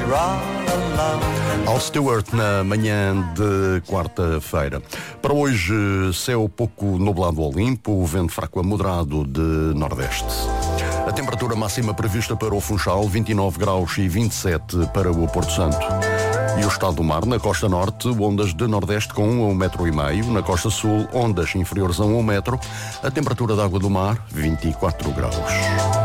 we're all alone. Al Stewart na manhã de quarta-feira. Para hoje, céu pouco nublado ao limpo, vento fraco a moderado de nordeste. A temperatura máxima prevista para o Funchal, 29 graus e 27 para o Porto Santo. E o estado do mar, na costa norte, ondas de nordeste com 1 a 1,5 metro. Na costa sul, ondas inferiores a 1 metro. A temperatura da água do mar, 24 graus.